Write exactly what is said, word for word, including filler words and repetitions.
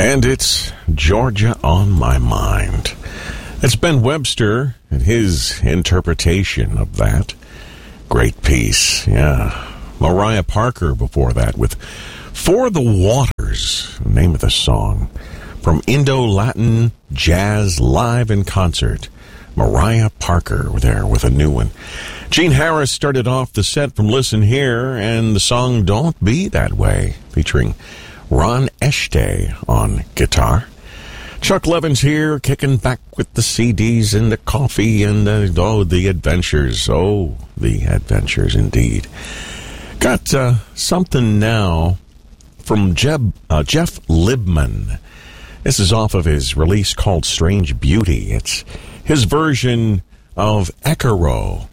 And it's Georgia on My Mind. It's Ben Webster and his interpretation of that. Great piece, yeah. Mariah Parker before that with For the Waters, the name of the song. From Indo-Latin Jazz Live in Concert. Mariah Parker there with a new one. Gene Harris started off the set from Listen Here and the song Don't Be That Way, featuring Ron Echte on guitar. Chuck Levin's here, kicking back with the C Ds and the coffee and the, oh, the adventures. Oh, the adventures indeed. Got uh, something now from Jeb, uh, Jeff Libman. This is off of his release called Strange Beauty. It's his version of Ekaro